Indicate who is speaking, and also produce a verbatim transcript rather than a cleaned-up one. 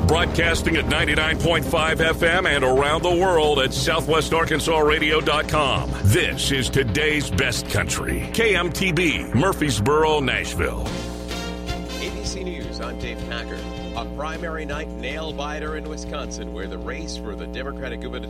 Speaker 1: Broadcasting at ninety-nine point five F M and around the world at southwest arkansas radio dot com. This is today's best country. K M T B, Murfreesboro, Nashville.
Speaker 2: A B C News, I'm Dave Packer. On primary night, nail biter in Wisconsin, where the race for the Democratic gubernatorial